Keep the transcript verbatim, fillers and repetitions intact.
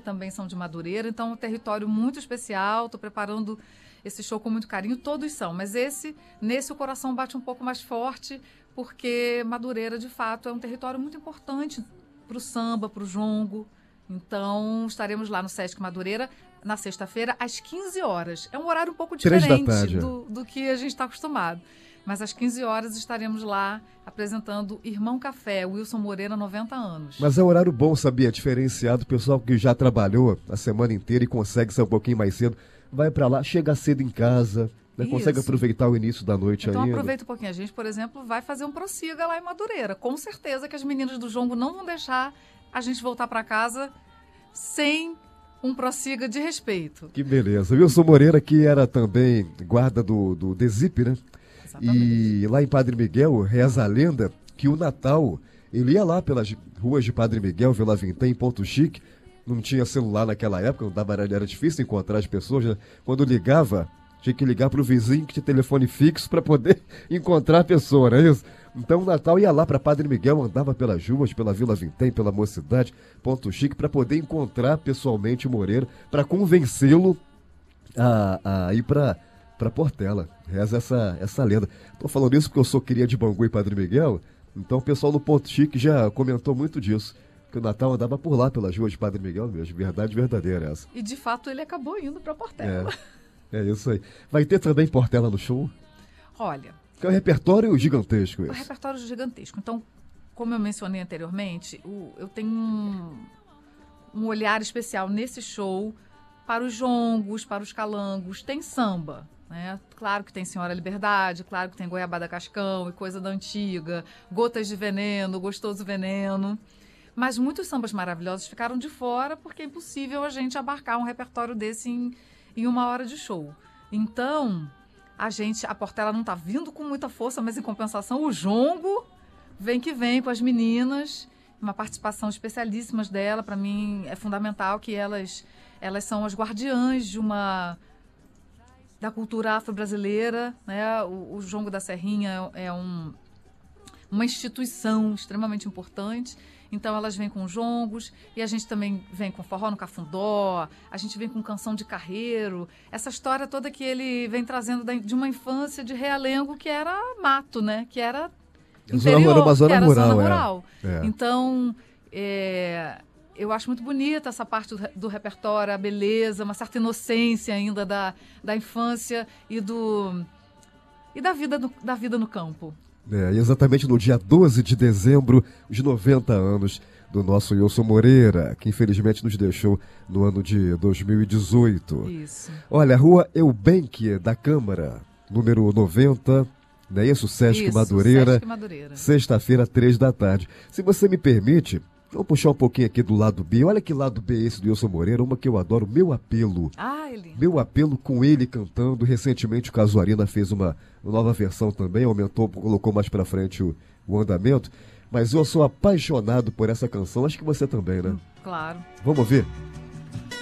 também são de Madureira, então é um território muito especial, estou preparando esse show com muito carinho, todos são, mas esse, nesse o coração bate um pouco mais forte, porque Madureira, de fato, é um território muito importante para o samba, para o jongo. Então, estaremos lá no Sesc Madureira na sexta-feira, às quinze horas. É um horário um pouco diferente do, do que a gente está acostumado. Mas às quinze horas estaremos lá apresentando Irmão Café, Wilson Moreira, noventa anos. Mas é um horário bom, sabia? Diferenciado. O pessoal que já trabalhou a semana inteira e consegue sair um pouquinho mais cedo, vai para lá, chega cedo em casa, né? Consegue aproveitar o início da noite então, ainda. Então aproveita um pouquinho. A gente, por exemplo, vai fazer um prossiga lá em Madureira. Com certeza que as meninas do jongo não vão deixar a gente voltar para casa sem um prossiga de respeito. Que beleza. Wilson Moreira, que era também guarda do, do DESIP, né? Exatamente. E lá em Padre Miguel, reza a lenda que o Natal, ele ia lá pelas ruas de Padre Miguel, Vila Vintém, Ponto Chique, não tinha celular naquela época, não dava, era difícil encontrar as pessoas, né? Quando ligava, tinha que ligar para o vizinho que tinha telefone fixo para poder encontrar a pessoa, não é isso? Então o Natal ia lá para Padre Miguel, andava pelas ruas, pela Vila Vintém, pela Mocidade, Ponto Chique, para poder encontrar pessoalmente o Moreira, para convencê-lo a, a ir para para Portela. Reza essa, essa lenda. Estou falando isso porque eu sou cria de Bangu e Padre Miguel, então o pessoal no Ponto Chique já comentou muito disso, que o Natal andava por lá, pelas ruas de Padre Miguel mesmo. Verdade verdadeira essa. E de fato ele acabou indo para Portela. É, é isso aí. Vai ter também Portela no show? Olha... É um repertório gigantesco isso. É um repertório gigantesco. Então, como eu mencionei anteriormente, o, eu tenho um, um olhar especial nesse show para os jongos, para os calangos. Tem samba, né? Claro que tem Senhora Liberdade, claro que tem Goiabada Cascão e coisa da antiga, Gotas de Veneno, Gostoso Veneno. Mas muitos sambas maravilhosos ficaram de fora porque é impossível a gente abarcar um repertório desse em, em uma hora de show. Então... A gente, a Portela não está vindo com muita força, mas em compensação o jongo vem que vem com as meninas, uma participação especialíssima dela. Para mim é fundamental que elas, elas são as guardiãs de uma da cultura afro-brasileira, né? O, o Jongo da Serrinha é um, uma instituição extremamente importante. Então elas vêm com jongos e a gente também vem com forró no cafundó, a gente vem com canção de carreiro, essa história toda que ele vem trazendo de uma infância de realengo que era mato, né? Que era interior, uma zona que era rural, zona rural. É. É. Então, é, eu acho muito bonita essa parte do, do repertório, a beleza, uma certa inocência ainda da, da infância e, do, e da, vida no, da vida no campo. É, exatamente no dia doze de dezembro, os noventa anos do nosso Wilson Moreira, que infelizmente nos deixou no ano de dois mil e dezoito. Isso. Olha, a rua Eubenck da Câmara, número noventa, não é isso? Sesc isso, Madureira, Sesc Madureira. Sexta-feira, três da tarde. Se você me permite, vou puxar um pouquinho aqui do lado B. Olha que lado B esse do Wilson Moreira, uma que eu adoro, Meu Apelo. Ah, ele. Meu Apelo, com ele cantando. Recentemente o Casuarina fez uma, uma nova versão também, aumentou, colocou mais pra frente o, o andamento. Mas eu sou apaixonado por essa canção, acho que você também, né? Claro. Vamos ver?